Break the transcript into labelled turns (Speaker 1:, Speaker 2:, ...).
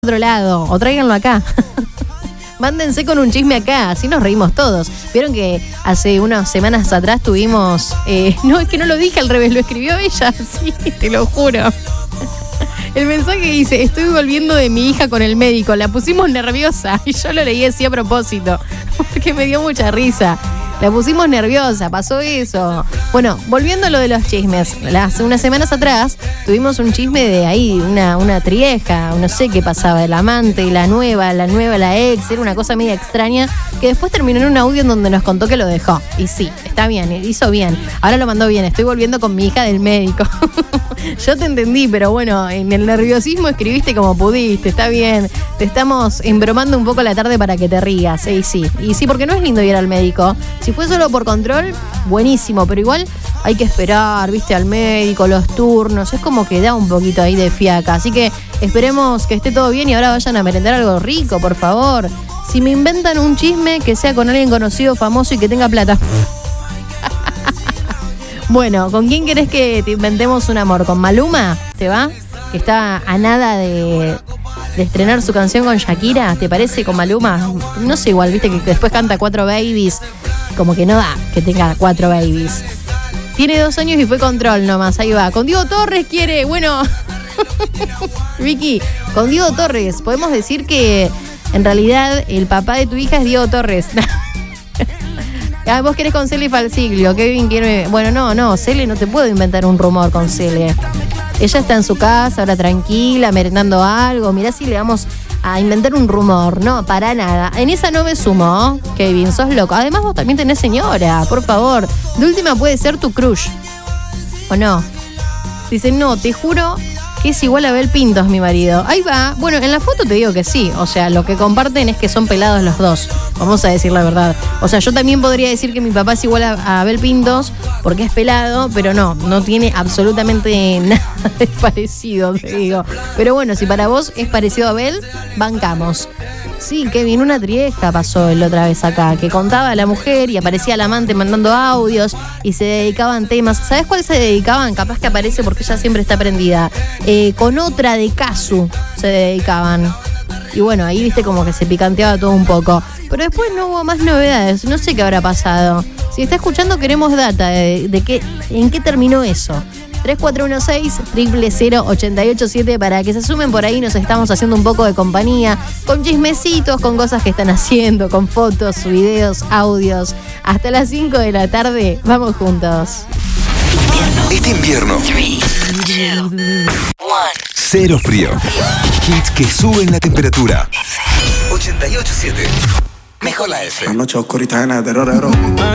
Speaker 1: otro lado, o tráiganlo acá. Mándense con un chisme acá, así nos reímos todos. Vieron que hace unas semanas atrás tuvimos... no, es que no lo dije al revés, lo escribió ella, sí, te lo juro. El mensaje dice, estoy volviendo de mi hija con el médico, la pusimos nerviosa. Y yo lo leí así a propósito, porque me dio mucha risa. La pusimos nerviosa, pasó eso. Bueno, volviendo a lo de los chismes. Hace unas semanas atrás tuvimos un chisme de ahí, una trieja, no sé qué pasaba, el amante, la nueva, la ex, era una cosa media extraña, que después terminó en un audio en donde nos contó que lo dejó. Y sí, está bien, hizo bien. Ahora lo mandó bien, estoy volviendo con mi hija del médico. Yo te entendí, pero bueno, en el nerviosismo escribiste como pudiste, está bien. Te estamos embromando un poco la tarde para que te rías, y sí, porque no es lindo ir al médico. Si fue solo por control, buenísimo, pero igual hay que esperar, viste, al médico, los turnos, es como que da un poquito ahí de fiaca. Así que esperemos que esté todo bien y ahora vayan a merendar algo rico, por favor. Si me inventan un chisme, que sea con alguien conocido, famoso y que tenga plata. Bueno, ¿con quién querés que te inventemos un amor? ¿Con Maluma? ¿Te va? Que está a nada de estrenar su canción con Shakira. ¿Te parece con Maluma? No sé, igual, viste que después canta 4 babies. Como que no da que tenga 4 babies. Tiene 2 años y fue control nomás, ahí va. Con Diego Torres quiere, bueno... Vicky, con Diego Torres, podemos decir que en realidad el papá de tu hija es Diego Torres. Vos querés con Cele Falsiglio, Kevin quiere... Bueno, no, Cele, no te puedo inventar un rumor con Cele. Ella está en su casa, ahora tranquila, merendando algo. Mirá si le vamos a inventar un rumor. No, para nada. En esa no me sumo, Kevin, sos loco. Además vos también tenés señora, por favor. De última puede ser tu crush. ¿O no? Dicen, no, te juro que es igual a Abel Pintos, mi marido. Ahí va. Bueno, en la foto te digo que sí. O sea, lo que comparten es que son pelados los dos. Vamos a decir la verdad. O sea, yo también podría decir que mi papá es igual a Abel Pintos porque es pelado, pero no tiene absolutamente nada de parecido, te digo. Pero bueno, si para vos es parecido a Abel, bancamos. Sí, Kevin, una trieja pasó la otra vez acá, que contaba a la mujer y aparecía el amante mandando audios y se dedicaban temas. ¿Sabés cuál se dedicaban? Capaz que aparece porque ella siempre está prendida. Con otra de Casu se dedicaban. Y bueno, ahí viste como que se picanteaba todo un poco. Pero después no hubo más novedades, no sé qué habrá pasado. Si está escuchando queremos data de qué, en qué terminó eso. 3416-000887 para que se sumen por ahí, nos estamos haciendo un poco de compañía, con chismecitos, con cosas que están haciendo, con fotos, videos, audios. Hasta las 5 de la tarde, vamos juntos.
Speaker 2: Este invierno, 0 frío. Hits que suben la temperatura. 88.7. Mejor la F.
Speaker 3: La noche oscurita llena de terror.